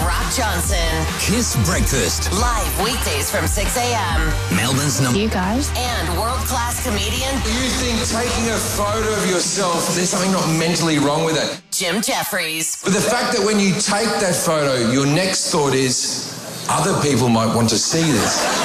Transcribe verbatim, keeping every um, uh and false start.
Rock Johnson. Kiss Breakfast. Live weekdays from six a.m. Melbourne's number. You guys. And world-class comedian. You think taking a photo of yourself, there's something not mentally wrong with it? Jim Jeffries. But the fact that when you take that photo, your next thought is, other people might want to see this.